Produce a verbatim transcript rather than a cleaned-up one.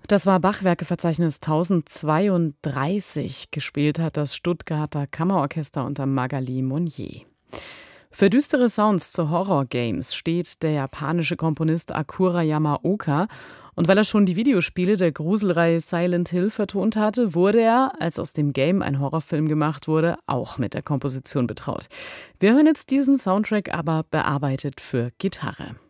Das war Bachwerkeverzeichnis tausendzweiunddreißig. Gespielt hat das Stuttgarter Kammerorchester unter Magali Monnier. Für düstere Sounds zu Horror-Games steht der japanische Komponist Akira Yamaoka. Und weil er schon die Videospiele der Gruselreihe Silent Hill vertont hatte, wurde er, als aus dem Game ein Horrorfilm gemacht wurde, auch mit der Komposition betraut. Wir hören jetzt diesen Soundtrack aber bearbeitet für Gitarre.